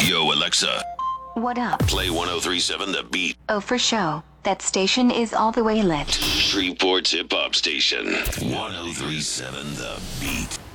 Yo, Alexa, What up? play 1037 The Beat. Oh, for show. That station is all the way lit. Shreveport's hip hop station. 1037 The Beat.